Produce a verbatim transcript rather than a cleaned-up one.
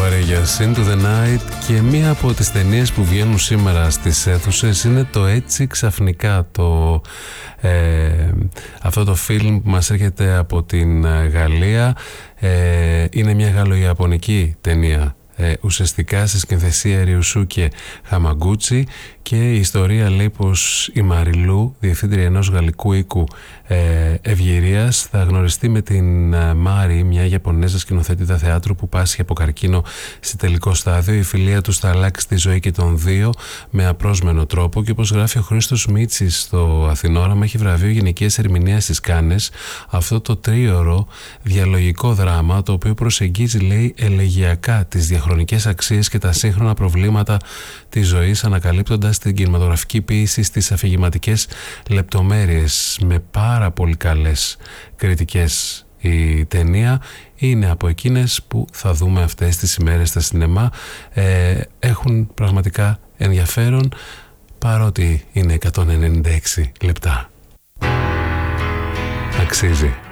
Βαρέγιας, Into the Night, και μία από τις ταινίες που βγαίνουν σήμερα στις αίθουσες είναι το Έτσι Ξαφνικά, το, ε, αυτό το φιλμ που μας έρχεται από την Γαλλία. Ε, είναι μια γαλλο-ιαπωνική ταινία, ε, ουσιαστικά σε σκηνοθεσία Ριουσούκε Χαμαγκούτσι, και η ιστορία λέει πως η Μαριλού, διευθύντρια ενός γαλλικού οίκου ε, ευγυρίας, θα γνωριστεί με την ε, Μάρι, μια Ιαπωνέζα σκηνοθέτηδα θεάτρου που πάσχει από καρκίνο σε τελικό στάδιο. Η φιλία τους θα αλλάξει τη ζωή και των δύο με απρόσμενο τρόπο, και όπως γράφει ο Χρήστος Μίτσης στο Αθηνόραμα, έχει βραβείο γυναικείας ερμηνείας στις Κάνες αυτό το τρίωρο διαλογικό δράμα, το οποίο προσεγγίζει, λέει, ελεγιακά τις διαχρονικές αξίες και τα σύγχρονα προβλήματα της ζωής, ανακαλύπτοντας την κινηματογραφική ποίηση στις αφηγηματικές λεπτομέρειες, με πάρα πολύ καλές κριτικές. Η ταινία είναι από εκείνες που θα δούμε αυτές τις ημέρες στα σινεμά. Ε, έχουν πραγματικά ενδιαφέρον, παρότι είναι εκατόν ενενήντα έξι λεπτά. Αξίζει.